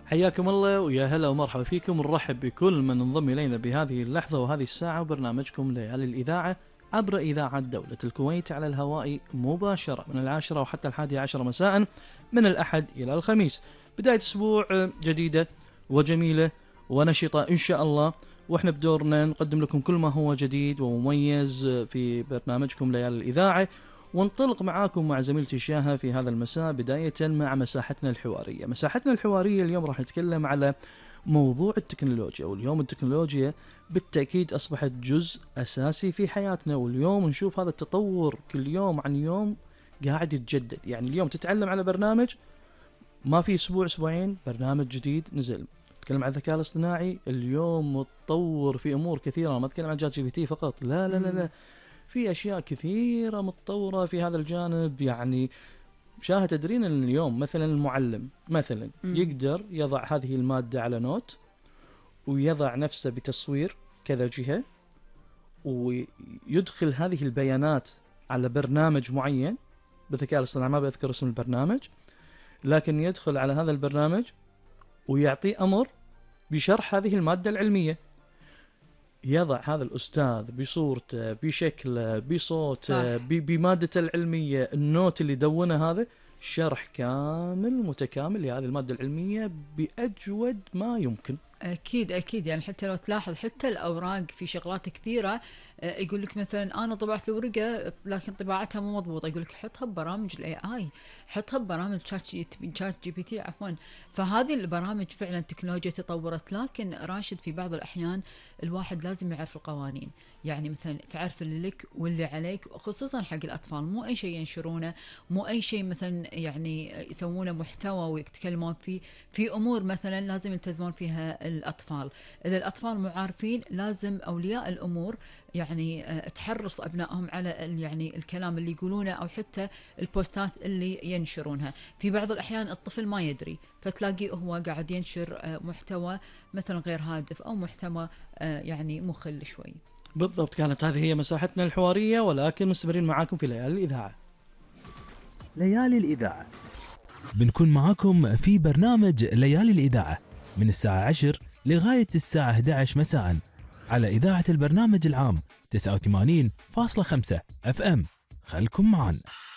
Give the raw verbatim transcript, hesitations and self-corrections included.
حياكم الله ويا هلا ومرحبا فيكم، ونرحب بكل من انضم إلينا بهذه اللحظة وهذه الساعة، وبرنامجكم ليالي الإذاعة عبر إذاعة دولة الكويت على الهواء مباشرة من العاشرة وحتى الحادية عشر مساء من الأحد إلى الخميس. بداية أسبوع جديدة وجميلة ونشطة إن شاء الله، وإحنا بدورنا نقدم لكم كل ما هو جديد ومميز في برنامجكم ليالي الإذاعة. وانطلق معاكم مع زميلتي شاهة في هذا المساء، بداية مع مساحتنا الحوارية. مساحتنا الحوارية اليوم راح نتكلم على موضوع التكنولوجيا، واليوم التكنولوجيا بالتأكيد أصبحت جزء أساسي في حياتنا، واليوم نشوف هذا التطور كل يوم عن يوم قاعد يتجدد. يعني اليوم تتعلم على برنامج، ما في أسبوع أسبوعين برنامج جديد نزل. تتكلم عن الذكاء الاصطناعي، اليوم متطور في أمور كثيرة، ما أتكلم عن جات جي بي تي فقط، لا لا لا لا في أشياء كثيرة متطورة في هذا الجانب. يعني شاهد تدرين أن اليوم مثلا المعلم مثلا م. يقدر يضع هذه المادة على نوت ويضع نفسه بتصوير كذا جهة، ويدخل هذه البيانات على برنامج معين بالذكاء الاصطناعي، ما بذكر اسم البرنامج، لكن يدخل على هذا البرنامج ويعطيه أمر بشرح هذه المادة العلمية. يضع هذا الأستاذ بصورته بشكله بصوته بمادته العلمية، النوت اللي دونه هذا شرح كامل متكامل لهذه المادة العلمية بأجود ما يمكن. أكيد أكيد، يعني حتى لو تلاحظ حتى الأوراق في شغلات كثيرة يقول لك مثلا أنا طبعت الورقة لكن طباعتها مو مضبوطة، يقول لك حطها ببرامج الاي اي، حطها ببرامج شات جي بي تي عفوا. فهذه البرامج فعلا تكنولوجيا تطورت، لكن راشد في بعض الأحيان الواحد لازم يعرف القوانين. يعني مثلا تعرف اللي لك واللي عليك، خصوصا حق الأطفال، مو أي شيء ينشرونه، مو أي شيء مثلا يعني يسوونه محتوى ويتكلمون فيه. في أمور مثلا لازم يلتزمون فيها الأطفال. إذا الأطفال مو عارفين، لازم أولياء الأمور يعني تحرص أبنائهم على يعني الكلام اللي يقولونه أو حتى البوستات اللي ينشرونها. في بعض الأحيان الطفل ما يدري، فتلاقيه هو قاعد ينشر محتوى مثلا غير هادف أو محتوى يعني مخل شوي. بالضبط، كانت هذه هي مساحتنا الحوارية، ولكن مستمرين معاكم في ليالي الإذاعة. ليالي الإذاعة بنكون معاكم في برنامج ليالي الإذاعة من الساعة عشر لغاية الساعة إحدى عشر مساء على إذاعة البرنامج العام تسعة وثمانين فاصلة خمسة أف أم. خلكم معنا.